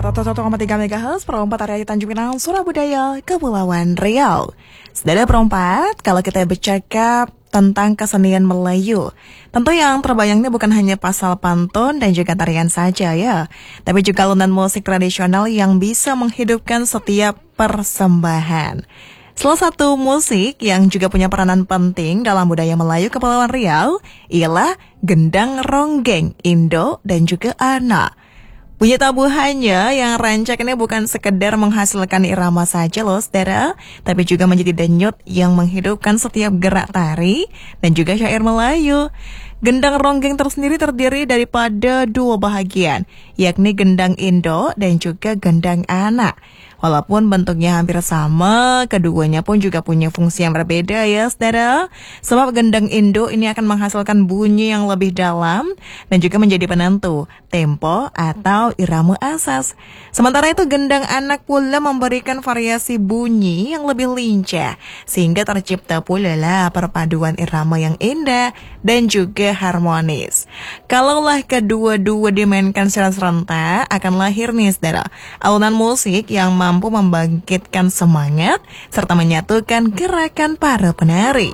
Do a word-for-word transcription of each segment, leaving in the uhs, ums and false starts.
seratus satu koma tiga megahertz perempat area Tanjung Pinang, Surabaya, Kepulauan Riau. Saudara perempat, kalau kita bercakap tentang kesenian Melayu, tentu yang terbayangnya bukan hanya pasal pantun dan juga tarian saja ya, tapi juga alunan musik tradisional yang bisa menghidupkan setiap persembahan. Salah satu musik yang juga punya peranan penting dalam budaya Melayu Kepulauan Riau ialah gendang ronggeng, Indo dan juga Ana. Bunyi tabuhannya yang rancak ini bukan sekedar menghasilkan irama saja loh saudara, tapi juga menjadi denyut yang menghidupkan setiap gerak tari dan juga syair Melayu. Gendang ronggeng tersendiri terdiri daripada dua bahagian, yakni gendang Indo dan juga gendang Ana. Walaupun bentuknya hampir sama, keduanya pun juga punya fungsi yang berbeda ya saudara. Sebab gendang Indo ini akan menghasilkan bunyi yang lebih dalam dan juga menjadi penentu tempo atau irama asas. Sementara itu gendang Anak pula memberikan variasi bunyi yang lebih lincah, sehingga tercipta pula lah perpaduan irama yang indah dan juga harmonis. Kalaulah kedua-dua dimainkan secara serentak, akan lahir nih saudara alunan musik yang mampu membangkitkan semangat serta menyatukan gerakan para penari.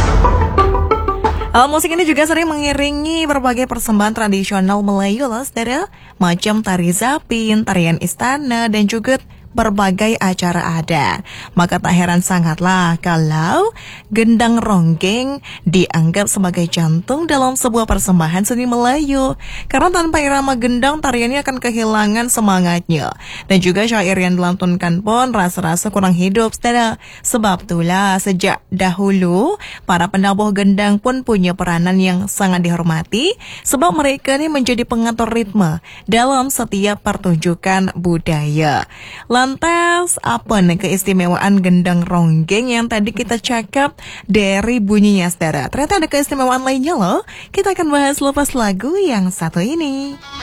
Alat musik ini juga sering mengiringi berbagai persembahan tradisional Melayu loh saudara, macam tari zapin, tarian istana dan juga berbagai acara adat. Maka tak heran sangatlah kalau gendang ronggeng dianggap sebagai jantung dalam sebuah persembahan seni Melayu. Karena tanpa irama gendang, tariannya akan kehilangan semangatnya. Dan juga syair yang dilantunkan pun rasa-rasa kurang hidup, saudara. Sebab itulah sejak dahulu para penabuh gendang pun punya peranan yang sangat dihormati, sebab mereka ini menjadi pengatur ritme dalam setiap pertunjukan budaya. Lantas, apa nih keistimewaan gendang ronggeng yang tadi kita cakap dari bunyinya, saudara? Ternyata ada keistimewaan lainnya loh. Kita akan bahas lepas lagu yang satu ini.